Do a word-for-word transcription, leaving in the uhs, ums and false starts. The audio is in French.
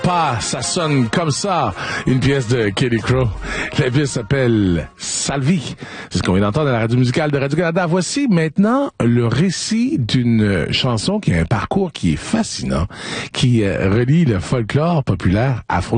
Pas, ça sonne comme ça. Une pièce de Kelly Crow. La pièce s'appelle Salvi. C'est ce qu'on vient d'entendre à la radio musicale de Radio-Canada. Voici maintenant le récit d'une chanson qui a un parcours qui est fascinant, qui relie le folklore populaire afro